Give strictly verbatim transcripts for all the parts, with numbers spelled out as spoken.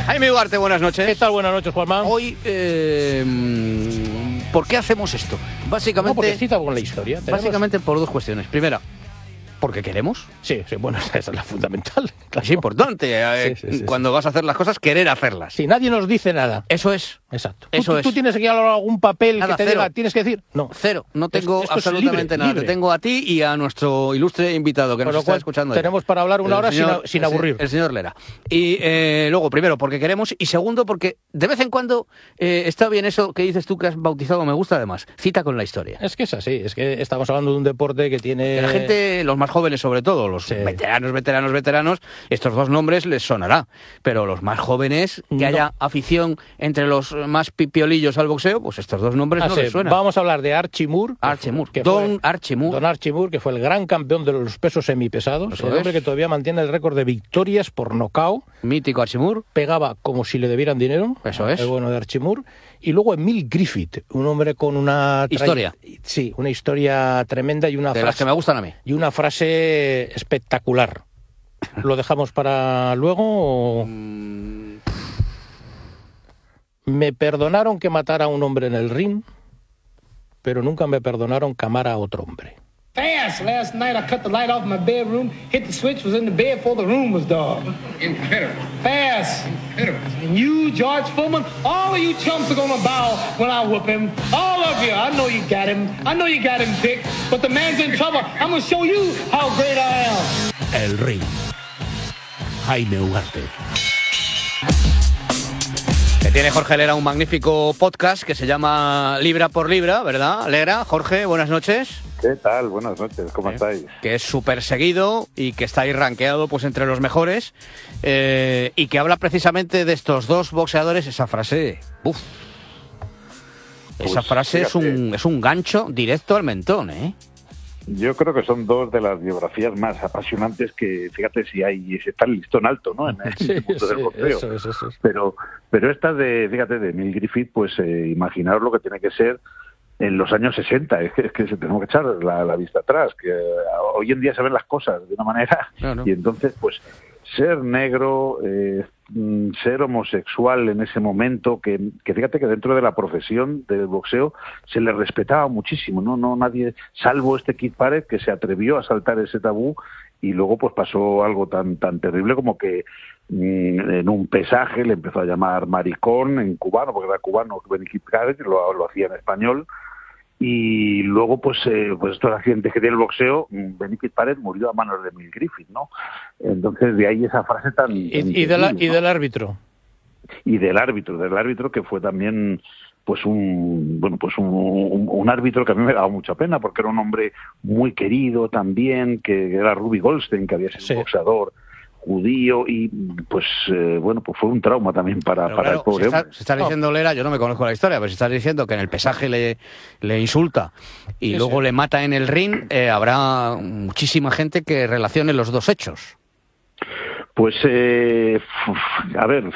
Jaime Ugarte, buenas noches. ¿Qué tal? Buenas noches, Juanma. Hoy, eh, ¿por qué hacemos esto? Básicamente, no, porque cita con la historia. ¿Tenemos? Básicamente por dos cuestiones. Primera, porque queremos. Sí, sí, bueno, esa es la fundamental. Claro. Es importante, eh, sí, sí, sí, cuando sí. vas a hacer las cosas, querer hacerlas. Sí, nadie nos dice nada. Eso es. Exacto. Eso ¿Tú, es. ¿Tú tienes aquí algún papel nada, que te cero. diga, tienes que decir? No. Cero. No tengo esto, esto absolutamente libre, nada. libre. Te tengo a ti y a nuestro ilustre invitado que Por nos lo está cual, escuchando. Tenemos ahí. para hablar una hora señor, sin, sin el, aburrir. El señor Lera. Y eh, luego, primero, porque queremos. Y segundo, porque de vez en cuando eh, está bien eso que dices tú que has bautizado, me gusta además. Cita con la historia. Es que es así. Es que estamos hablando de un deporte que tiene... Que la gente, los más jóvenes sobre todo, los sí. veteranos, veteranos, veteranos, estos dos nombres les sonará. Pero los más jóvenes, que no. haya afición entre los más pipiolillos al boxeo, pues estos dos nombres ah, no sí. les suenan. Vamos a hablar de Archie Moore. Archie Moore. Que Don fue, Archie Moore. Don Archie Moore, que fue el gran campeón de los pesos semipesados. Eso el es. hombre que todavía mantiene el récord de victorias por nocaut. Mítico Archie Moore. Pegaba como si le debieran dinero. Eso es. El bueno de Archie Moore. Y luego Emil Griffith, un hombre con una... Historia. Sí, una historia tremenda y una de frase... las que me gustan a mí. Y una frase espectacular. ¿Lo dejamos para luego o...? Mm. Me perdonaron que matara a un hombre en el ring, pero nunca me perdonaron que amara a otro hombre. Fast. Last night I cut the light off my bedroom, hit the switch, was in the bed before the room was dark. Incredible. Fast. Incredible. And you, George Foreman, all of you chumps are gonna bow when I whoop him. All of you. I know you got him. I know you got him picked, but the man's in trouble. I'm gonna show you how great I am. El ring. Jaime Ugarte. Que tiene Jorge Lera un magnífico podcast que se llama Libra por Libra, ¿verdad? Lera, Jorge, buenas noches. ¿Qué tal? Buenas noches, ¿cómo ¿Eh? estáis? Que es súper seguido y que está ahí rankeado pues, entre los mejores eh, y que habla precisamente de estos dos boxeadores, esa frase, uf, pues, esa frase es un, es un gancho directo al mentón, ¿eh? Yo creo que son dos de las biografías más apasionantes que, fíjate si hay, si está el listón alto, ¿no? En el sí, mundo sí, del boxeo. Eso es, eso es. Pero, pero esta de, fíjate, de Emil Griffith, pues eh, imaginaos lo que tiene que ser en los años sesenta, es que, es que se tenemos que echar la, la vista atrás, que uh, hoy en día se ven las cosas de una manera, no, no. y entonces, pues, ser negro, eh, ser homosexual en ese momento, que, que fíjate que dentro de la profesión del boxeo se le respetaba muchísimo, no no nadie, salvo este Kid Barrett, que se atrevió a saltar ese tabú, y luego pues pasó algo tan tan terrible como que mmm, en un pesaje le empezó a llamar maricón en cubano, porque era cubano Benny Kid Barrett, lo, lo hacía en español. Y luego, pues, eh, pues estos accidentes que tiene el boxeo, Benny Kid Barrett murió a manos de Emil Griffith, ¿no? Entonces, de ahí esa frase tan... ¿Y, tan y, de la, terrible, y ¿no? del árbitro? Y del árbitro, del árbitro que fue también, pues, un bueno pues un, un, un árbitro que a mí me daba mucha pena, porque era un hombre muy querido también, que era Ruby Goldstein, que había sido sí. un boxeador judío, y pues eh, bueno, pues fue un trauma también para, para claro, el pobre si está, hombre. Si estás diciendo, Lera, yo no me conozco la historia, pero si estás diciendo que en el pesaje le, le insulta y sí, luego sí. le mata en el ring, eh, habrá muchísima gente que relacione los dos hechos. Pues, eh, a ver,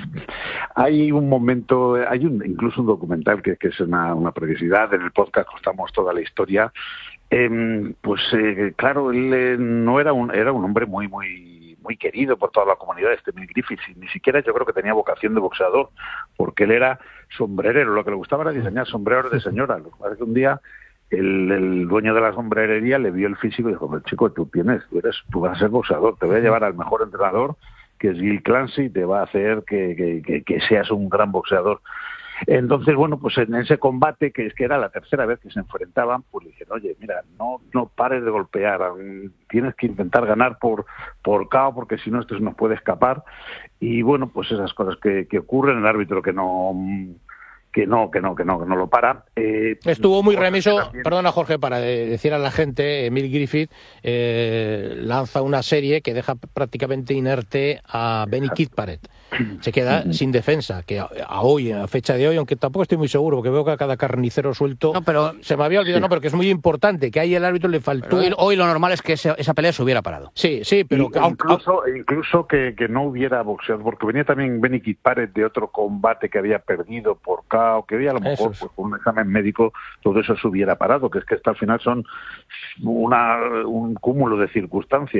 hay un momento, hay un, incluso un documental que, que es una, una preciosidad, en el podcast contamos toda la historia. Eh, pues, eh, claro, él eh, no era un, era un hombre muy, muy muy querido por toda la comunidad, este Emil Griffith, y ni siquiera yo creo que tenía vocación de boxeador, porque él era sombrerero, lo que le gustaba era diseñar sombreros de señora. Lo que pasa es que un día el, el dueño de la sombrerería le vio el físico y dijo, pues chico, tú tienes, tú eres, tú vas a ser boxeador, te voy a llevar al mejor entrenador, que es Gil Clancy, y te va a hacer que, que, que, que seas un gran boxeador. Entonces, bueno, pues en ese combate, que es que era la tercera vez que se enfrentaban, pues le dijeron, oye, mira, no no pares de golpear, tienes que intentar ganar por por K O, porque si no esto nos puede escapar. Y bueno, pues esas cosas que, que ocurren, el árbitro que no que no que no que no que no lo para. Eh, Estuvo muy remiso, también... perdona Jorge, para decir a la gente, Emil Griffith eh, lanza una serie que deja prácticamente inerte a Benny Kid Barrett. Se queda uh-huh. sin defensa, que a, a hoy, a fecha de hoy, aunque tampoco estoy muy seguro, porque veo que a cada carnicero suelto no, pero, se me había olvidado, sí. no, pero que es muy importante, que ahí el árbitro le faltó... Hoy, hoy lo normal es que ese, esa pelea se hubiera parado. Sí, sí, pero... Y, aunque, incluso incluso que, que no hubiera boxeado, porque venía también Benny Kid Barrett de otro combate que había perdido por K O, que había a lo mejor, pues, con un examen médico, todo eso se hubiera parado, que es que hasta al final son una, un cúmulo de circunstancias.